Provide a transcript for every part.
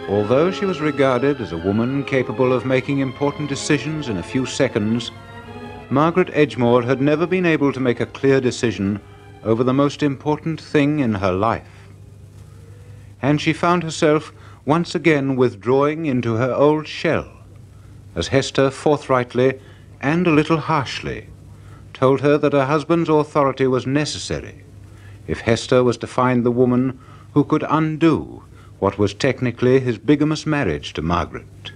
Although she was regarded as a woman capable of making important decisions in a few seconds, Margaret Edgemoor had never been able to make a clear decision over the most important thing in her life. And she found herself once again withdrawing into her old shell, as Hester forthrightly and a little harshly told her that her husband's authority was necessary if Hester was to find the woman who could undo what was technically his bigamous marriage to Margaret.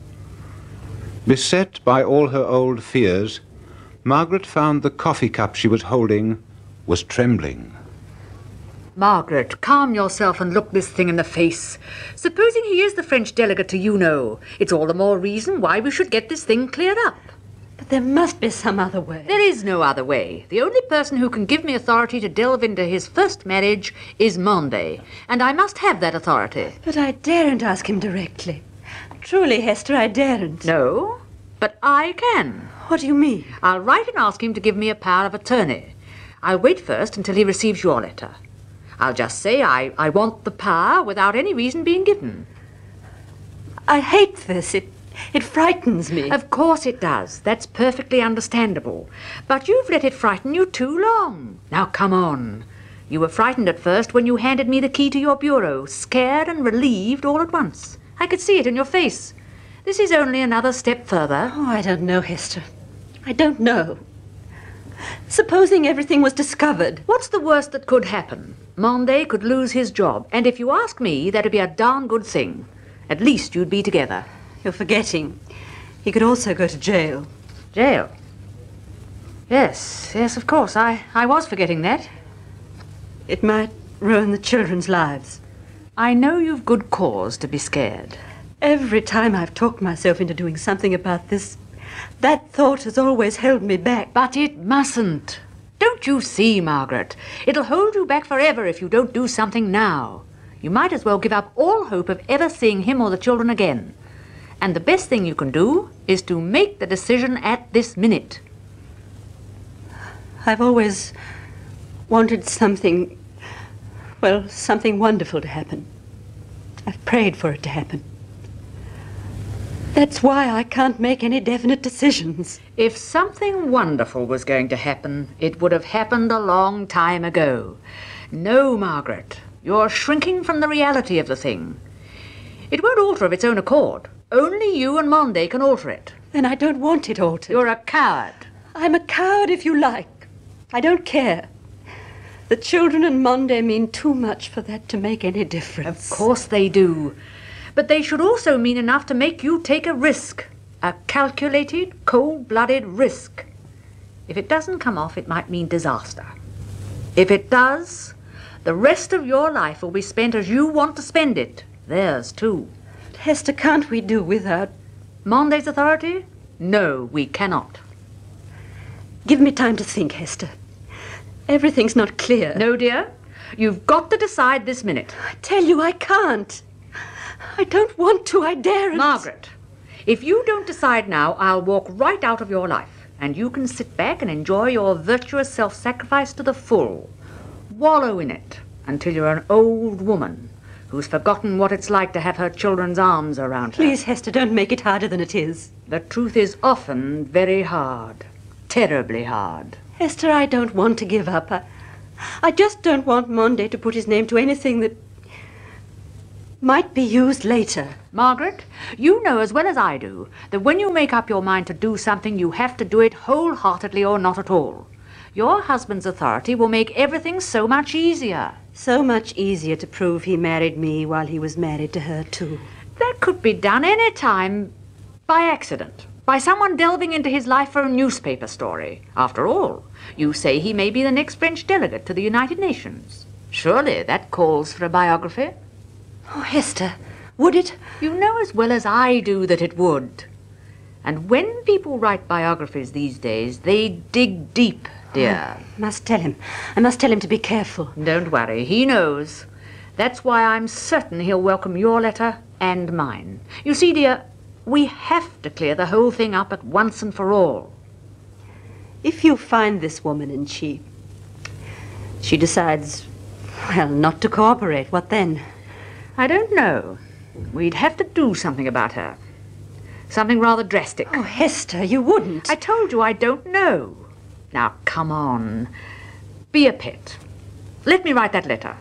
Beset by all her old fears, Margaret found the coffee cup she was holding was trembling. Margaret, calm yourself and look this thing in the face. Supposing he is the French delegate to UNO, it's all the more reason why we should get this thing cleared up. But there must be some other way. There is no other way. The only person who can give me authority to delve into his first marriage is Monday, and I must have that authority. But I daren't ask him directly. Truly, Hester, I daren't. No, but I can. What do you mean? I'll write and ask him to give me a power of attorney. I'll wait first until he receives your letter. I'll just say I want the power without any reason being given. I hate this. It frightens me. Of course it does. That's perfectly understandable. But you've let it frighten you too long. Now come on. You were frightened at first when you handed me the key to your bureau, scared and relieved all at once. I could see it in your face. This is only another step further. Oh, I don't know, Hester. I don't know. Supposing everything was discovered. What's the worst that could happen? Monday could lose his job, and if you ask me, that'd be a darn good thing. At least you'd be together. You're forgetting. He could also go to jail. Jail? Yes, of course. I was forgetting that. It might ruin the children's lives. I know you've good cause to be scared. Every time I've talked myself into doing something about this, that thought has always held me back. But it mustn't. Don't you see, Margaret? It'll hold you back forever if you don't do something now. You might as well give up all hope of ever seeing him or the children again. And the best thing you can do is to make the decision at this minute. I've always wanted something wonderful to happen. I've prayed for it to happen. That's why I can't make any definite decisions. If something wonderful was going to happen, it would have happened a long time ago. No, Margaret, you're shrinking from the reality of the thing. It won't alter of its own accord. Only you and Monday can alter it. Then I don't want it altered. You're a coward. I'm a coward if you like. I don't care. The children and Monday mean too much for that to make any difference. Of course they do. But they should also mean enough to make you take a risk. A calculated, cold-blooded risk. If it doesn't come off, it might mean disaster. If it does, the rest of your life will be spent as you want to spend it. Theirs, too. But Hester, can't we do without Monday's authority? No, we cannot. Give me time to think, Hester. Everything's not clear. No, dear. You've got to decide this minute. I tell you, I can't. I don't want to. I daren't. Margaret, if you don't decide now, I'll walk right out of your life, and you can sit back and enjoy your virtuous self-sacrifice to the full. Wallow in it until you're an old woman who's forgotten what it's like to have her children's arms around her. Please, Hester, don't make it harder than it is. The truth is often very hard. Terribly hard. Hester, I don't want to give up. I just don't want Monday to put his name to anything that might be used later. Margaret, you know as well as I do that when you make up your mind to do something, you have to do it wholeheartedly or not at all. Your husband's authority will make everything so much easier. So much easier to prove he married me while he was married to her, too. That could be done any time by accident, by someone delving into his life for a newspaper story. After all, you say he may be the next French delegate to the United Nations. Surely that calls for a biography. Oh, Hester, would it? You know as well as I do that it would. And when people write biographies these days, they dig deep, dear. I must tell him. I must tell him to be careful. Don't worry, he knows. That's why I'm certain he'll welcome your letter and mine. You see, dear, we have to clear the whole thing up at once and for all. If you find this woman and she decides, not to cooperate, what then? I don't know. We'd have to do something about her. Something rather drastic. Oh, Hester, you wouldn't. I told you I don't know. Now, come on. Be a pet. Let me write that letter.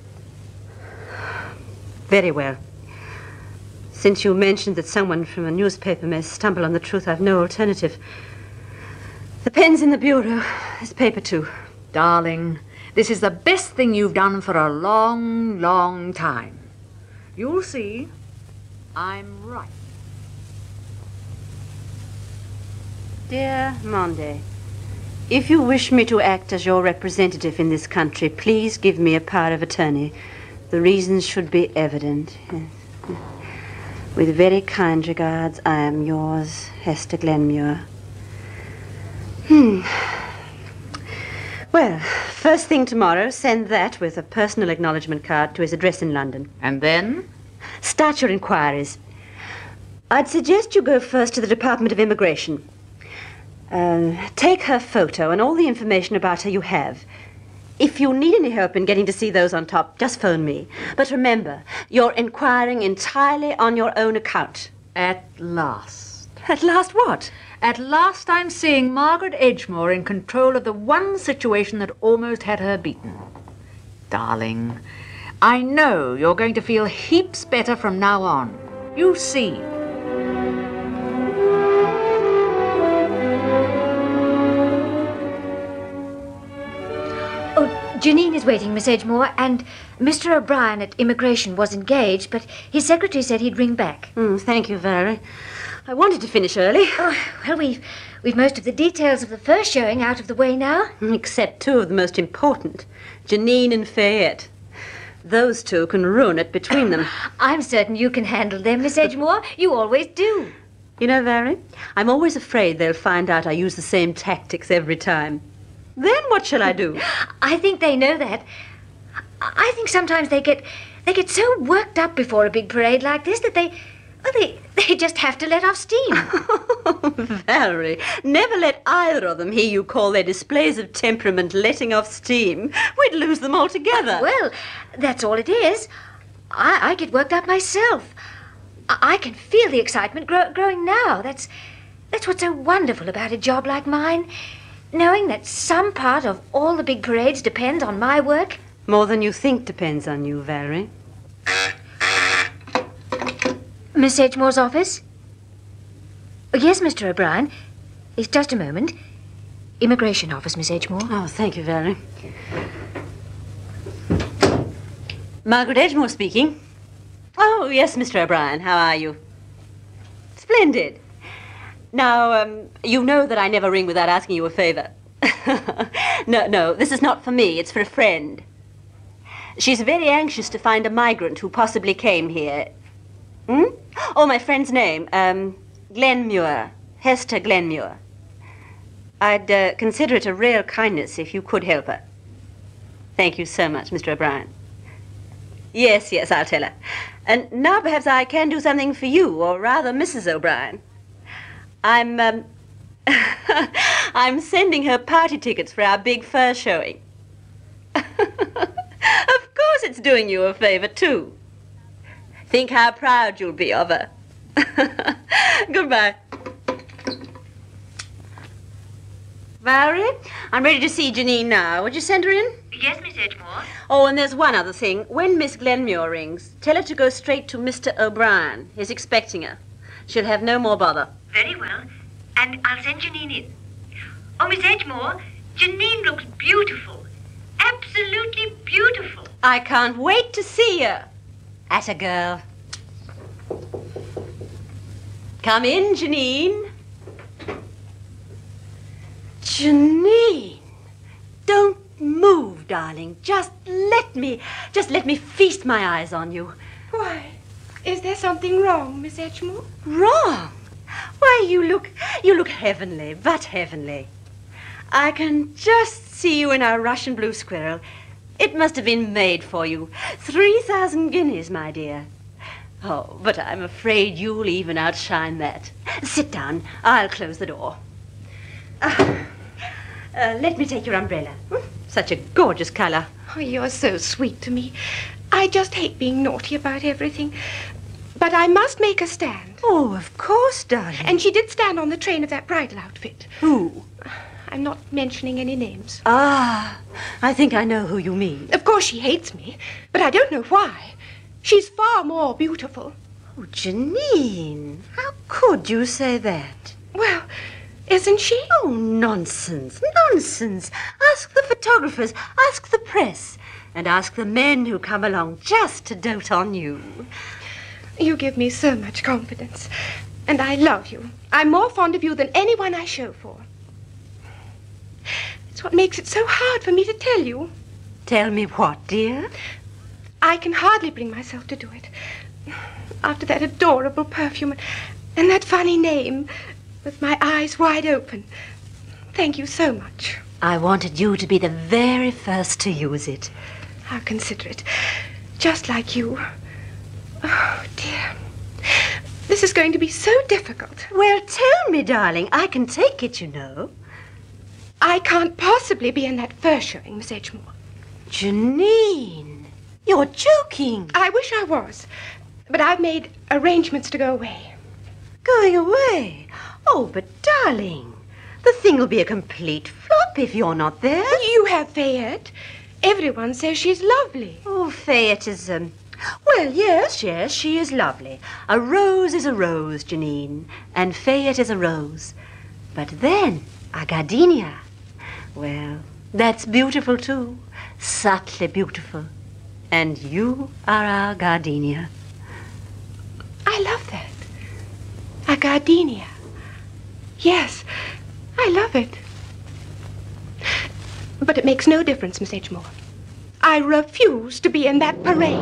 Very well. Since you mentioned that someone from a newspaper may stumble on the truth, I've no alternative. The pen's in the bureau. There's paper, too. Darling, this is the best thing you've done for a long, long time. You'll see. I'm right. Dear Monday, if you wish me to act as your representative in this country, please give me a power of attorney. The reasons should be evident. With very kind regards, I am yours, Hester Glenmuir. Well, first thing tomorrow, send that with a personal acknowledgement card to his address in London. And then? Start your inquiries. I'd suggest you go first to the Department of Immigration. Take her photo and all the information about her you have. If you need any help in getting to see those on top, just phone me. But remember, you're inquiring entirely on your own account. At last. At last what? At last I'm seeing Margaret Edgemore in control of the one situation that almost had her beaten. Darling, I know you're going to feel heaps better from now on. You see. Janine is waiting, Miss Edgemore, and Mr. O'Brien at Immigration was engaged, but his secretary said he'd ring back. Thank you, Valerie. I wanted to finish early. Oh, well, we've most of the details of the first showing out of the way now. Except two of the most important, Janine and Fayette. Those two can ruin it between them. I'm certain you can handle them, Miss Edgemore. You always do. You know, Valerie, I'm always afraid they'll find out I use the same tactics every time. Then what shall I do? I think they know that. I think sometimes they get so worked up before a big parade like this that they just have to let off steam. Valerie, never let either of them hear you call their displays of temperament letting off steam. We'd lose them altogether. Well, that's all it is. I get worked up myself. I can feel the excitement growing now. That's what's so wonderful about a job like mine. Knowing that some part of all the big parades depends on my work. More than you think depends on you, Valerie. Miss Edgemore's office? Yes, Mr. O'Brien. It's just a moment. Immigration office, Miss Edgemore. Oh, thank you, Valerie. Margaret Edgemore speaking. Oh, yes, Mr. O'Brien. How are you? Splendid. Now, you know that I never ring without asking you a favor. No, this is not for me. It's for a friend. She's very anxious to find a migrant who possibly came here. Oh, my friend's name. Glenmuir. Hester Glenmuir. I'd consider it a rare kindness if you could help her. Thank you so much, Mr. O'Brien. Yes, I'll tell her. And now perhaps I can do something for you, or rather Mrs. O'Brien. I'm sending her party tickets for our big fur showing. Of course it's doing you a favor, too. Think how proud you'll be of her. Goodbye. Valerie, I'm ready to see Janine now. Would you send her in? Yes, Miss Edgemore. Oh, and there's one other thing. When Miss Glenmuir rings, tell her to go straight to Mr. O'Brien. He's expecting her. She'll have no more bother. Very well. And I'll send Janine in. Oh, Miss Edgemore, Janine looks beautiful. Absolutely beautiful. I can't wait to see her. Atta girl. Come in, Janine. Janine, don't move, darling. Just let me feast my eyes on you. Why, is there something wrong, Miss Edgemore? Wrong? Why, you look heavenly, but heavenly. I can just see you in a Russian blue squirrel. It must have been made for you. 3,000 guineas, my dear. Oh, but I'm afraid you'll even outshine that. Sit down. I'll close the door. Let me take your umbrella. Such a gorgeous color. Oh, you're so sweet to me. I just hate being naughty about everything. But I must make a stand. Oh, of course, darling. And she did stand on the train of that bridal outfit. Who? I'm not mentioning any names. Ah, I think I know who you mean. Of course she hates me, but I don't know why. She's far more beautiful. Oh, Janine, how could you say that? Well, isn't she? Oh, nonsense, nonsense. Ask the photographers, ask the press, and ask the men who come along just to dote on you. You give me so much confidence. And I love you. I'm more fond of you than anyone I show for. It's what makes it so hard for me to tell you. Tell me what, dear? I can hardly bring myself to do it. After that adorable perfume and that funny name, with my eyes wide open. Thank you so much. I wanted you to be the very first to use it. How considerate. Just like you. Oh, dear. This is going to be so difficult. Well, tell me, darling. I can take it, you know. I can't possibly be in that first showing, Miss Edgemore. Janine, you're joking. I wish I was. But I've made arrangements to go away. Going away? Oh, but darling, the thing will be a complete flop if you're not there. You have Fayette. Everyone says she's lovely. Oh, Fayette is, well, yes, she is lovely. A rose is a rose, Janine, and Fayette is a rose. But then, a gardenia. Well, that's beautiful, too. Subtly beautiful. And you are our gardenia. I love that. A gardenia. Yes, I love it. But it makes no difference, Miss Edgemore. I refuse to be in that parade.